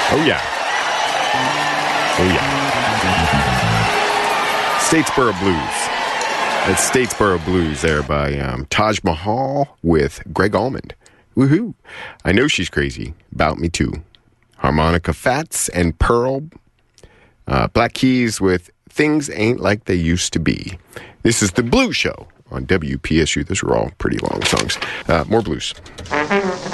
Oh, yeah. Oh, yeah. Statesboro Blues. It's Statesboro Blues there by Taj Mahal with Greg Almond. Woohoo. I Know She's Crazy. About Me Too. Harmonica Fats and Pearl. Black Keys with Things Ain't Like They Used to Be. This is The Blues Show on WPSU. Those are all pretty long songs. More blues.